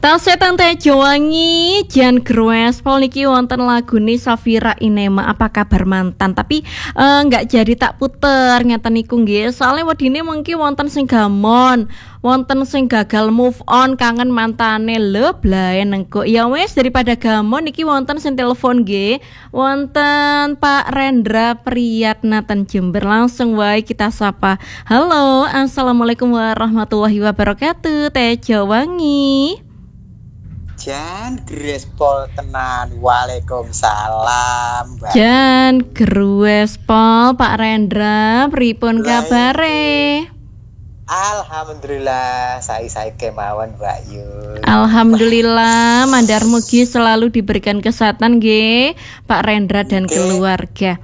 Tasih tante Jowangi Jan Grues Pol niki wonten lagune Safira Inema apa kabar mantan tapi nggak jadi tak puter ngeten niku nggih soalnya wedine mengki wonten sing gamon wonten sing gagal move on kangen mantane lho blae nengko ya wes daripada gamon niki wonten sing telepon nggih wonten Pak Rendra Priyatnaten Jember langsung wae kita sapa. Halo, assalamualaikum warahmatullahi wabarakatuh Teh Jowangi. Jan Grues Pol tenan. Waalaikumsalam Mbak. Jan Grues Pol Pak Rendra pripun kabare? Alhamdulillah saya kemawon Mbak Yu. Alhamdulillah mandar mugi selalu diberikan kesehatan nggih Pak Rendra dan keluarga.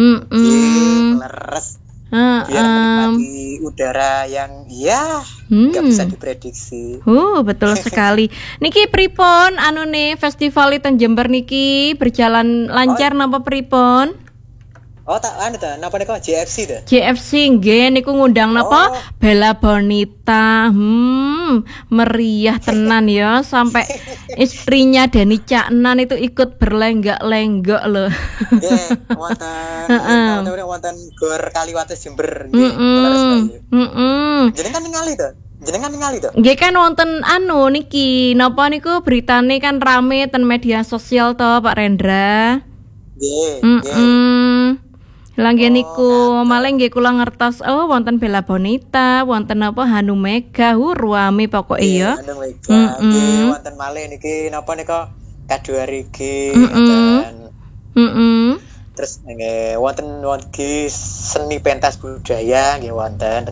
Leres. Biar menikmati udara yang nggak bisa diprediksi. Betul sekali. Niki pripun anune festival ten Jember niki berjalan lancar napa pripun? Oh tak napa niku JFC ta? JFC nggih niku ngundang napa Bella Bonita. Meriah tenan ya sampai istrinya Denny Caknan itu ikut berlenggak-lenggok loh. Nggih, wonten Gor Kaliwates Jember nggih. Jenengan ningali to? Nggih kan wonten niki napa niku beritane kan rame ten media sosial to Pak Rendra. Nggih. Langge niku malah nggih kula ngertos wonten Bella Bonita, wonten apa Hanum Mega, ruame pokoke ya. Hanum Mega. Nggih, wonten malih niki napa nika K2RG dan terus nggih wonten seni pentas budaya nggih wonten.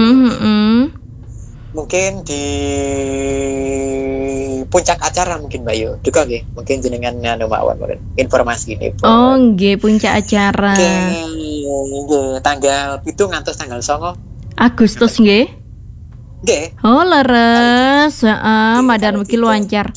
Mungkin di puncak acara mungkin Mbak Yu juga nggih mungkin jenengan mawon mungkin informasi ini nggih puncak acara nggih tanggal 7 ngantos tanggal 9 Agustus nggih leres madan mugi lancar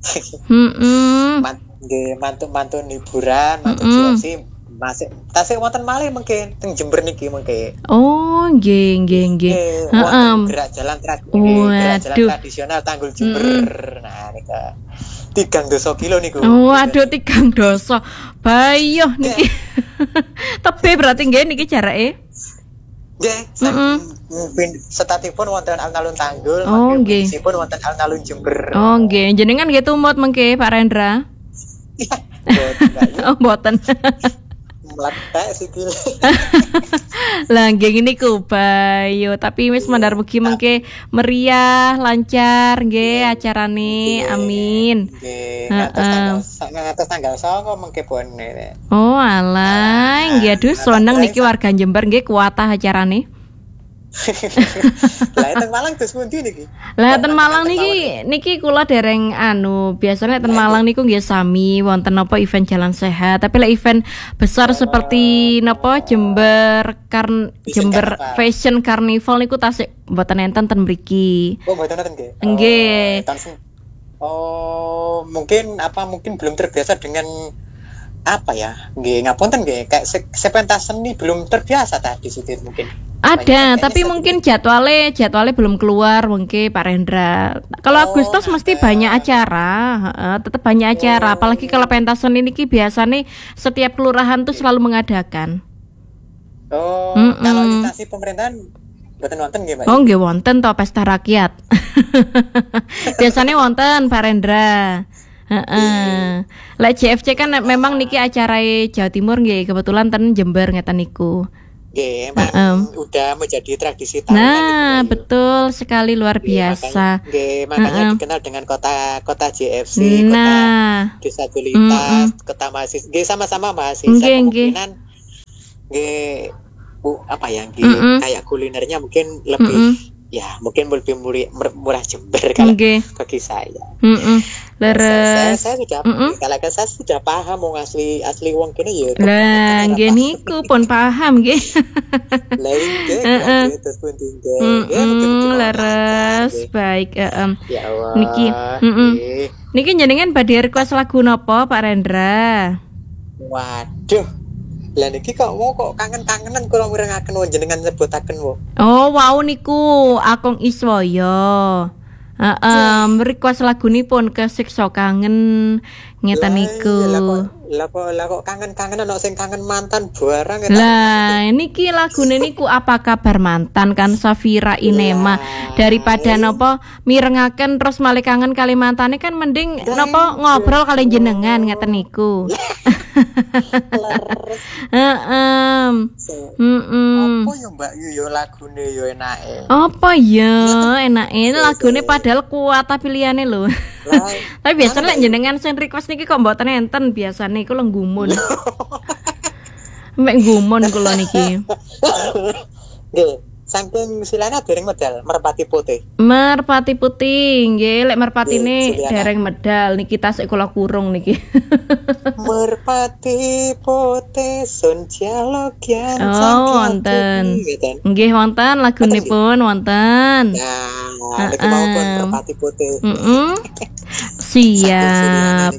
nggih mantun hiburan mantun JFC masih tasih wonten malih mungkin teng Jember niki mungkin nggih gerak jalan tradisional Tanggul Jember nah nika 3 kilo niku waduh 3 doso bayo niki tebe berarti nggih niki jarake nggih setatipun wonten alun-alun Tanggul nggih sipun wonten alun-alun Jember nggih jenengan nggih tumut mengke Pak Rendra mboten meletak sikil. Lah nggih niku bayo tapi wis mandar mugi mengke meriah lancar nggih acarane amin. Nggih. Ngatos tanggal 9 mengke bone. Alah nggih aduh seneng niki warga Jember nggih kuatah acarane. Lah ten Malang terus pundi niki? Lah ten Malang niki kula dereng biasanya ten Malang niku nggih sami wonten napa event jalan sehat tapi lek event besar seperti napa Jember Fashion Carnival niku tasik mboten enten ten mriki. Mboten enten nggih. Nggih. Mungkin belum terbiasa dengan ngapunten nggih kayak sepentas seni belum terbiasa tadi situ mungkin. Ada, tapi mungkin jadwalnya belum keluar mungkin Pak Rendra. Kalau Agustus mesti banyak acara, tetap banyak acara. Apalagi kalau pentas seni ini biasanya setiap kelurahan tuh selalu mengadakan. Kalau instansi pemerintahan boten wonten nggih, Pak? Nggih wonten toh pesta rakyat. Biasanya wonten Pak Rendra. Lek JFC kan memang niki acara Jawa Timur nggih, kebetulan ten Jember ngeten niku. Nggih, udah menjadi tradisi tahunan. Nah, betul sekali luar biasa. Makanya dikenal dengan kota JFC, kota Desa Gulita, kota mahasiswa. Nggih sama-sama mahasiswa. Kemungkinan nggih kayak kulinernya mungkin lebih mungkin lebih murah Jember kalau bagi saya. Leres. Saya sudah saya sudah paham wong asli wong kene ya. Lah nggih niku pun paham nggih. Lah nggih terus pun leres baik Ya Allah. Niki jenengan badhe request lagu napa Pak Rendra? Waduh. Lah niki kok kangen-kangenan kula mirengaken jenengan sebutaken wo. Wow niku Akong Iswoyo. request lagunipun kesiksa kangen ngeten niku. Lah kok kangen-kangen ana sing kangen mantan barang. Lah niki lagune niku apa kabar mantan kan Safira Inema. Daripada napa mirengaken terus malih kangen kali mantane kan mending napa ngobrol kali jenengan ngeten niku. Apa ya Mbak Yu ya lagune ya enake. Apa ya enake lagune padahal kuat tapi liyane lho. Tapi biasanya lek jenengan sing request niki kok mboten enten biasane iku lenggumun. Mek gumun kula niki. Nggih, saking silane dereng medal merpati putih. Merpati putih nggih, lek merpatine dereng medal niki tasik kula kurung niki. Merpati putih sun dialog yang wonten. Nggih wonten lagunipun wonten. Nah, iki mau pun merpati putih. Siap.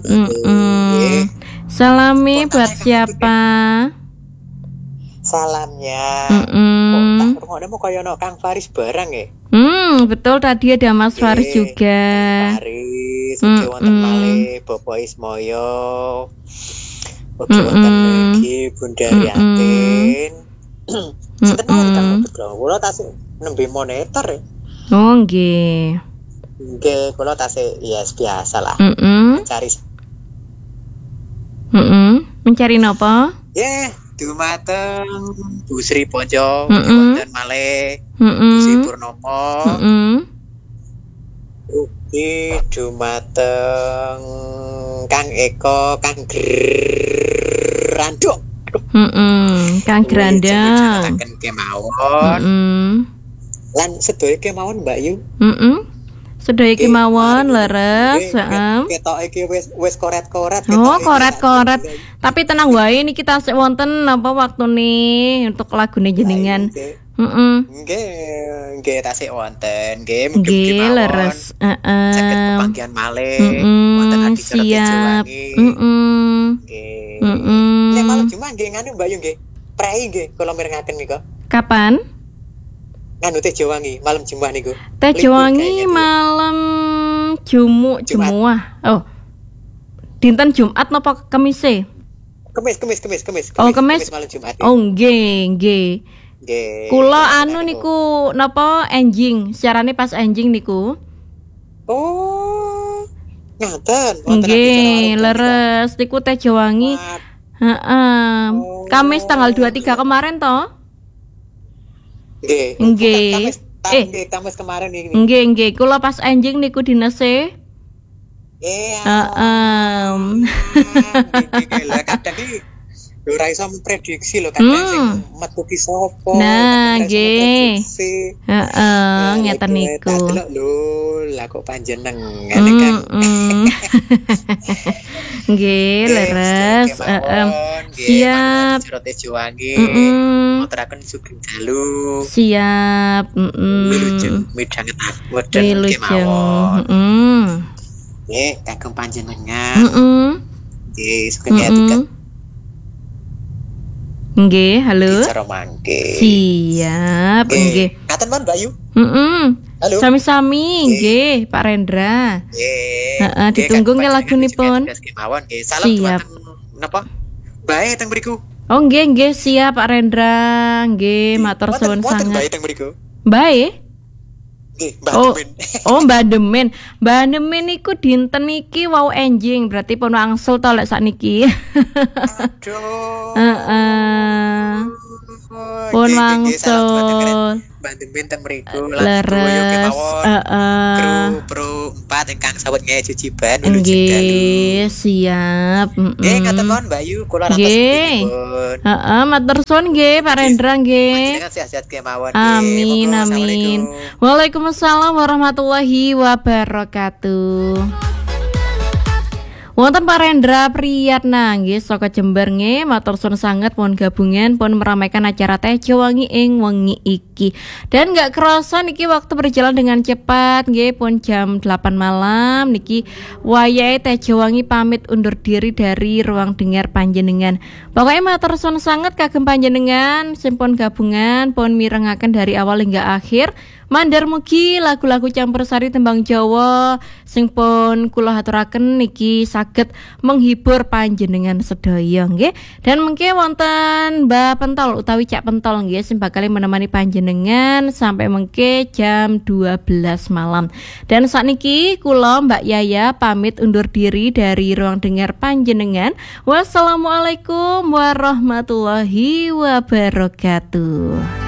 Salami buat siapa? Salamnya. Tak rungokne mau kaya ono Kang Faris barang ya. Betul tadi ada Mas Faris juga. Faris, wonten malih Bapak Ismoyo. Wonten iki Bunda Yatin. Sinten mawon Kang kula tasih nembe monitor ya. Oh nggih. Nggih, kula tasih ya biasa lah. Mencari napa? Dumateng Bu Sri Ponjo, wonten malih Bu Sri Purnomo. Ugi dumateng Kang Eko, Kang Grandong. Kang Grandong. Kang kemawon. Lan sedaya kemawon Mbak Yu. Sedaya iki mawon leres, Ketok iki wis koret-koret. Oh, koret-koret. Tapi tenang wae niki tasik wonten napa waktune untuk lagune jenengan. Nggih, tasik wonten. Nggih, leres. Saged pepanggihan malih wonten ati siap. Nggih. Nek malam Jumat nggih nganu Mbak Yu nggih. Prei nggih kula mirengaken nika. Kapan? Nganu Teh Jawangi malam Jumat niku. Teh Jawangi malam Jumuah. Oh. Dinten Jumat napa Kamis? Kemis. Oh, Kamis malam Jumat. Oh, nggih. Kula anu niku napa enjing, siarane pas enjing niku. Oh. Ngaten. Nggih, leres niku Teh Jawangi. Kamis tanggal 23 kemarin toh? Nggih. Kamis kemarin iki. Nggih. Kula pas enjing niku dinese. Lah kadang iki ora iso memprediksi lho kadang sing metu ki sapa. Nah, nggih. Ngeten niku. Lho, lah kok panjenengan kan. Nggih, leres. Siap. Cerote Jawangi. Moteraken Sugeng Dalu. Siap. Midhanget weden kemawon. Nggih, kagem panjenengan. Nggih, sugeng atiket. Nggih, halo. Cara mangke. Siap, nggih. Ngaten Mbak Yu. Halo. Sami-sami nggih, Pak Rendra. Nggih. Ditunggu nggih lagunipun. Salam dumateng napa? Bae teng mriku. Oh nggih, siap Pak Rendra. Nggih, matur suwun sanget. Bae teng mriku. Bae. Nggih, Mbak Demen. Mbak Demen. Mbak Demen niku dinten iki wau enjing, berarti pun wangsul to lek sakniki. Aduh. Pun wangsul. Mbak Demen teng mriku leres. Kru 4 ingkang sawet ngecuci ban. Nggih, siap. Ngaten mawon Mbak Yu, kula rantos pripun. Matur suwun nggih Pak Rendra nggih. Sehat-sehat kemawon. Amin. Waalaikumsalam warahmatullahi wabarakatuh. Wonten Pak Rendra Priyatna nggih saka Jember nggih, matur suwun sanget pun gabungan pun meramaikan acara Teh Jawangi ing wengi iki. Dan gak kerasa niki waktu berjalan dengan cepat nggih, pun jam 8 malam niki wayahe Teh Jawangi pamit undur diri dari ruang dengar panjenengan. Pokoknya matur suwun sanget kagem panjenengan simpun gabungan pun mirengaken dari awal hingga akhir. Mandar mugi lagu-lagu campursari tembang Jawa sing pun kula aturaken niki saged menghibur panjenengan sedaya nggih. Dan mengke wonten Mbak Pentol utawi Cak Pentol nggih sing bakal menemani panjenengan sampai mengke jam 12 malam. Dan sakniki kula Mbak Yaya pamit undur diri dari ruang dengar panjenengan. Wassalamualaikum warahmatullahi wabarakatuh.